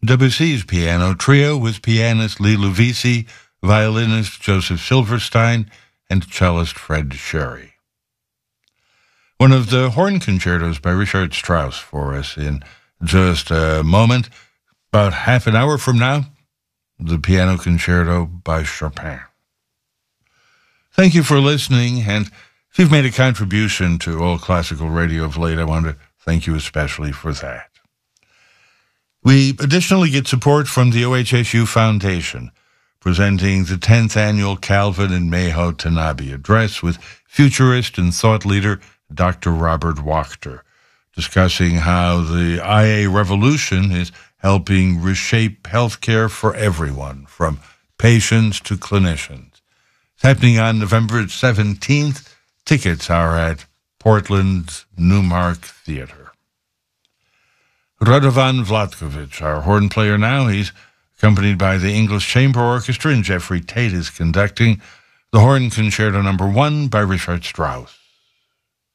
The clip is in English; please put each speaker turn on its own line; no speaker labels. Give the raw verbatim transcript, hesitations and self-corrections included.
Debussy's Piano Trio with pianist Lila Visi, violinist Joseph Silverstein, and cellist Fred Sherry. One of the horn concertos by Richard Strauss for us in just a moment. About half an hour from now, the Piano Concerto by Chopin. Thank you for listening, and if you've made a contribution to All Classical Radio of late, I want to thank you especially for that. We additionally get support from the O H S U Foundation, presenting the tenth Annual Calvin and Meho Tanabe Address with futurist and thought leader Doctor Robert Wachter, discussing how the I A revolution is helping reshape healthcare for everyone, from patients to clinicians. It's happening on November seventeenth. Tickets are at Portland's Newmark Theater. Radovan Vlatkovich, our horn player now, he's accompanied by the English Chamber Orchestra, and Jeffrey Tate is conducting the Horn Concerto Number One by Richard Strauss.